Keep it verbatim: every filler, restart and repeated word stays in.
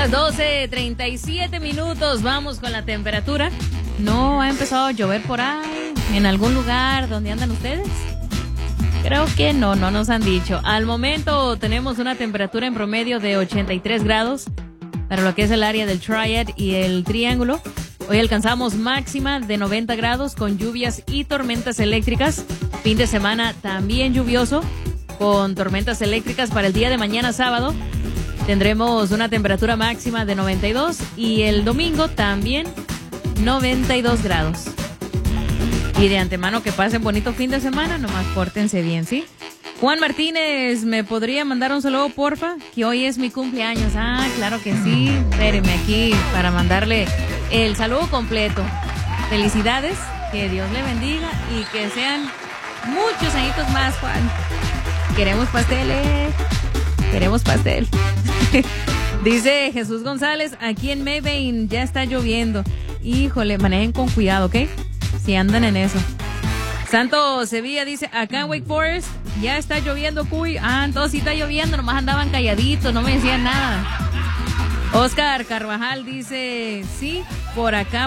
las doce, treinta y siete minutos. Vamos con la temperatura. ¿No ha empezado a llover por ahí? ¿En algún lugar donde andan ustedes? Creo que no, no nos han dicho. Al momento tenemos una temperatura en promedio de ochenta y tres grados para lo que es el área del Triad y el Triángulo. Hoy alcanzamos máxima de noventa grados con lluvias y tormentas eléctricas. Fin de semana también lluvioso con tormentas eléctricas. Para el día de mañana sábado tendremos una temperatura máxima de noventa y dos y el domingo también noventa y dos grados. Y de antemano que pasen bonito fin de semana, nomás pórtense bien, ¿sí? Juan Martínez, ¿me podría mandar un saludo, porfa? Que hoy es mi cumpleaños. Ah, claro que sí. Espéreme aquí para mandarle el saludo completo. Felicidades, que Dios le bendiga y que sean muchos añitos más, Juan. Queremos pasteles. Queremos pastel. Dice Jesús González, aquí en Mayvane ya está lloviendo. Híjole, manejen con cuidado, ¿ok? Si andan en eso. Santo Sevilla dice, acá en Wake Forest ya está lloviendo, cuy. Ah, entonces sí está lloviendo, nomás andaban calladitos, no me decían nada. Oscar Carvajal dice, sí, por acá